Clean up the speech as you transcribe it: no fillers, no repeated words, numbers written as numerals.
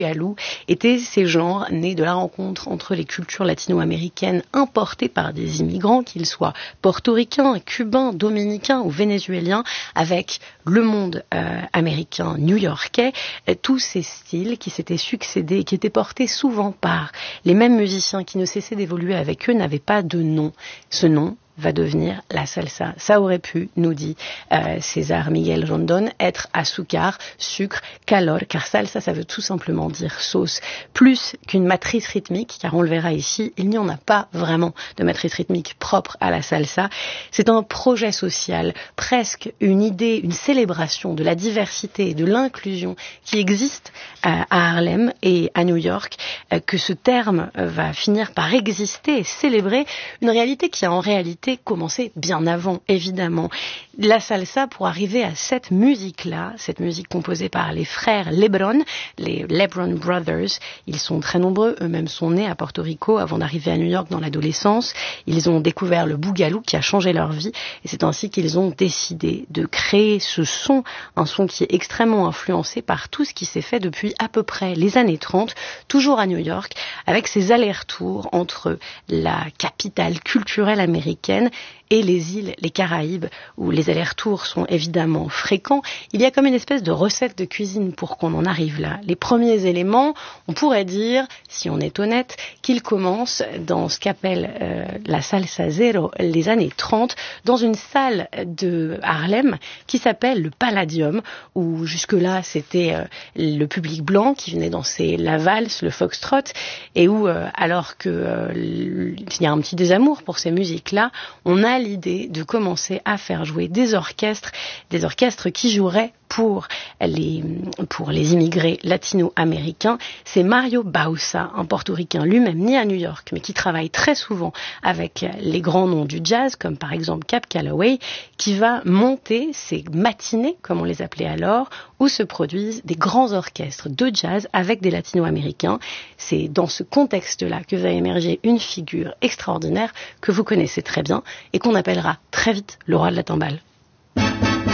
Boogaloo étaient ces genres nés de la rencontre entre les cultures latino-américaines importées par des immigrants, qu'ils soient portoricains, cubains, dominicains ou vénézuéliens, avec le monde américain, new-yorkais, tous ces styles qui s'étaient succédés et qui étaient portés souvent par les mêmes musiciens qui ne cessaient d'évoluer avec eux n'avaient pas de nom. Ce nom va devenir la salsa. Ça aurait pu, nous dit César Miguel Rondon, être azúcar, sucre, calor, car salsa, ça veut tout simplement dire sauce. Plus qu'une matrice rythmique, car on le verra ici, il n'y en a pas vraiment de matrice rythmique propre à la salsa. C'est un projet social, presque une idée, une célébration de la diversité et de l'inclusion qui existe à Harlem et à New York, que ce terme va finir par exister et célébrer une réalité qui a en réalité commencé bien avant, évidemment. La salsa, pour arriver à cette musique-là, cette musique composée par les frères Lebron, les Lebron Brothers, ils sont très nombreux, eux-mêmes sont nés à Porto Rico avant d'arriver à New York dans l'adolescence. Ils ont découvert le boogaloo qui a changé leur vie et c'est ainsi qu'ils ont décidé de créer ce son, un son qui est extrêmement influencé par tout ce qui s'est fait depuis à peu près les années 30, toujours à New York, avec ces allers-retours entre la capitale culturelle américaine et les îles, les Caraïbes, où les allers-retours sont évidemment fréquents. Il y a comme une espèce de recette de cuisine pour qu'on en arrive là. Les premiers éléments, on pourrait dire, si on est honnête, qu'ils commencent dans ce qu'appelle la salsa zero, les années 30, dans une salle de Harlem qui s'appelle le Palladium, où jusque-là c'était le public blanc qui venait danser la valse, le foxtrot, et où, alors que il y a un petit désamour pour ces musiques-là, on a l'idée de commencer à faire jouer des orchestres qui joueraient pour les immigrés latino-américains. C'est Mario Bausa, un portoricain lui-même né à New York, mais qui travaille très souvent avec les grands noms du jazz, comme par exemple Cab Calloway, qui va monter ces matinées, comme on les appelait alors, où se produisent des grands orchestres de jazz avec des latino-américains. C'est dans ce contexte-là que va émerger une figure extraordinaire que vous connaissez très bien et qu'on appellera très vite le roi de la timbale.